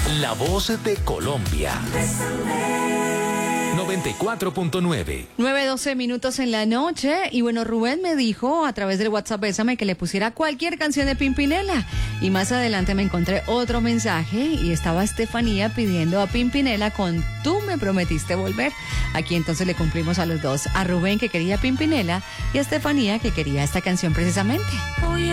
La voz de Colombia. 94.9. 9:12 minutos en la noche. Y bueno, Rubén me dijo a través del WhatsApp Bésame que le pusiera cualquier canción de Pimpinela. Y más adelante me encontré otro mensaje y estaba Estefanía pidiendo a Pimpinela con Tú me prometiste volver. Aquí entonces le cumplimos a los dos. A Rubén que quería Pimpinela y a Estefanía que quería esta canción precisamente.